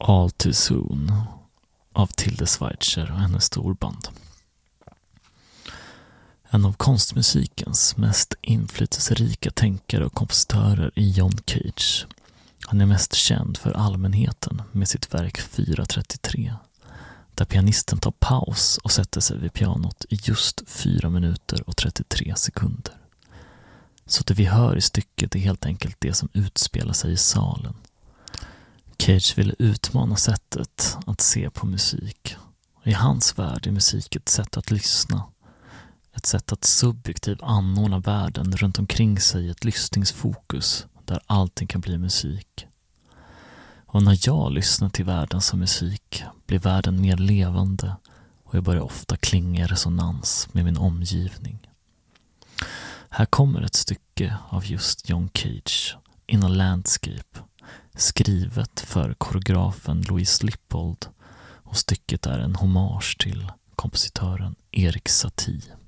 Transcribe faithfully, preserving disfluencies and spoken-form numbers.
All Too Soon av Tilde Schweitzer och hennes storband. En av konstmusikens mest inflytelserika tänkare och kompositörer är John Cage. Han är mest känd för allmänheten med sitt verk fyra trettiotre, där pianisten tar paus och sätter sig vid pianot i just fyra minuter och trettiotre sekunder. Så det vi hör i stycket är helt enkelt det som utspelar sig i salen. Cage ville utmana sättet att se på musik. I hans värld är musik ett sätt att lyssna. Ett sätt att subjektivt anordna världen runt omkring sig i ett lyssningsfokus där allting kan bli musik. Och när jag lyssnar till världen som musik blir världen mer levande och jag börjar ofta klinga i resonans med min omgivning. Här kommer ett stycke av just John Cage, In a Landscape, skrivet för koreografen Louise Lippold, och stycket är en hommage till kompositören Erik Satie.